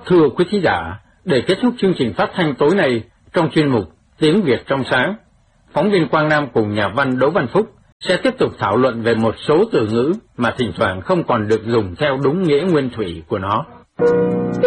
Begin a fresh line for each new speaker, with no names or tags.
Thưa quý thính giả, để kết thúc chương trình phát thanh tối nay trong chuyên mục Tiếng Việt trong sáng, phóng viên Quang Nam cùng nhà văn Đỗ Văn Phúc sẽ tiếp tục thảo luận về một số từ ngữ mà thỉnh thoảng không còn được dùng theo đúng nghĩa nguyên thủy của nó.